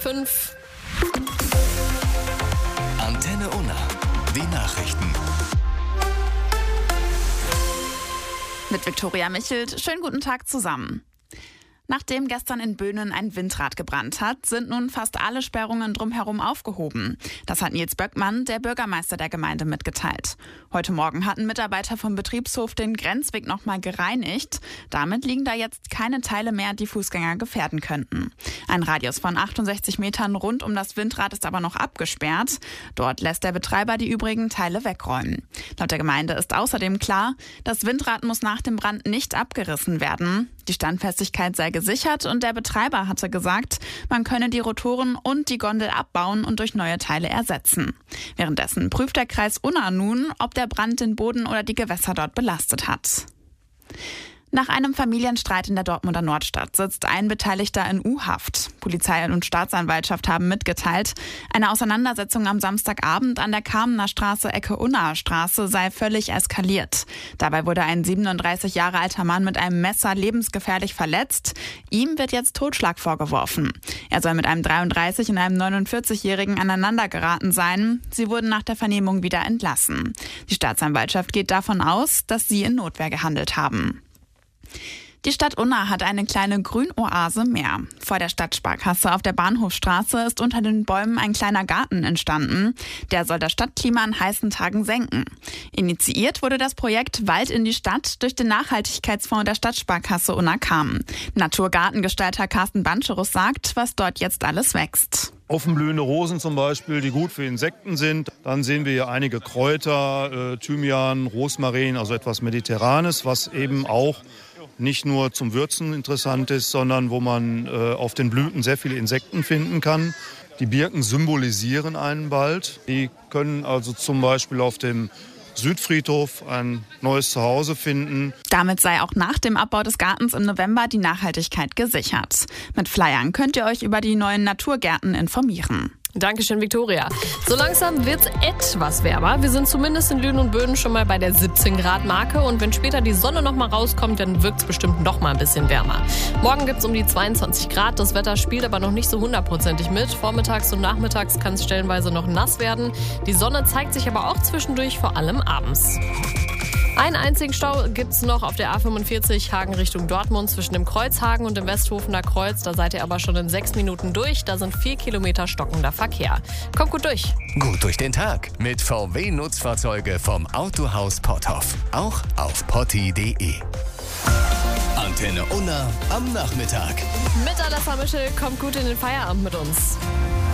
5. Antenne Unna. Die Nachrichten. Mit Viktoria Michelt. Schönen guten Tag zusammen. Nachdem gestern in Böhnen ein Windrad gebrannt hat, sind nun fast alle Sperrungen drumherum aufgehoben. Das hat Nils Böckmann, der Bürgermeister der Gemeinde, mitgeteilt. Heute Morgen hatten Mitarbeiter vom Betriebshof den Grenzweg nochmal gereinigt. Damit liegen da jetzt keine Teile mehr, die Fußgänger gefährden könnten. Ein Radius von 68 Metern rund um das Windrad ist aber noch abgesperrt. Dort lässt der Betreiber die übrigen Teile wegräumen. Laut der Gemeinde ist außerdem klar, das Windrad muss nach dem Brand nicht abgerissen werden. Die Standfestigkeit sei gesichert und der Betreiber hatte gesagt, man könne die Rotoren und die Gondel abbauen und durch neue Teile ersetzen. Währenddessen prüft der Kreis Unna nun, ob der Brand den Boden oder die Gewässer dort belastet hat. Nach einem Familienstreit in der Dortmunder Nordstadt sitzt ein Beteiligter in U-Haft. Polizei und Staatsanwaltschaft haben mitgeteilt, eine Auseinandersetzung am Samstagabend an der Kamener Straße Ecke Unnaer Straße sei völlig eskaliert. Dabei wurde ein 37 Jahre alter Mann mit einem Messer lebensgefährlich verletzt. Ihm wird jetzt Totschlag vorgeworfen. Er soll mit einem 33- und einem 49-Jährigen aneinandergeraten sein. Sie wurden nach der Vernehmung wieder entlassen. Die Staatsanwaltschaft geht davon aus, dass sie in Notwehr gehandelt haben. Die Stadt Unna hat eine kleine Grünoase mehr. Vor der Stadtsparkasse auf der Bahnhofstraße ist unter den Bäumen ein kleiner Garten entstanden. Der soll das Stadtklima an heißen Tagen senken. Initiiert wurde das Projekt Wald in die Stadt durch den Nachhaltigkeitsfonds der Stadtsparkasse Unna Kam. Naturgartengestalter Carsten Bancherus sagt, was dort jetzt alles wächst. Offenblühende Rosen zum Beispiel, die gut für Insekten sind. Dann sehen wir hier einige Kräuter, Thymian, Rosmarin, also etwas Mediterranes, was eben auch nicht nur zum Würzen interessant ist, sondern wo man auf den Blüten sehr viele Insekten finden kann. Die Birken symbolisieren einen Wald. Die können also zum Beispiel auf dem Südfriedhof ein neues Zuhause finden. Damit sei auch nach dem Abbau des Gartens im November die Nachhaltigkeit gesichert. Mit Flyern könnt ihr euch über die neuen Naturgärten informieren. Dankeschön, Viktoria. So langsam wird's etwas wärmer. Wir sind zumindest in Lünen und Böden schon mal bei der 17 Grad Marke. Und wenn später die Sonne noch mal rauskommt, dann wirkt's bestimmt noch mal ein bisschen wärmer. Morgen gibt's um die 22 Grad. Das Wetter spielt aber noch nicht so hundertprozentig mit. Vormittags und nachmittags kann es stellenweise noch nass werden. Die Sonne zeigt sich aber auch zwischendurch, vor allem abends. Einen einzigen Stau gibt's noch auf der A45 Hagen Richtung Dortmund zwischen dem Kreuzhagen und dem Westhofener Kreuz. Da seid ihr aber schon in 6 Minuten durch. Da sind 4 Kilometer stockender Verkehr. Kommt gut durch. Gut durch den Tag mit VW-Nutzfahrzeuge vom Autohaus Potthoff. Auch auf potti.de. Antenne Unna am Nachmittag. Mit Alessa Mischel kommt gut in den Feierabend mit uns.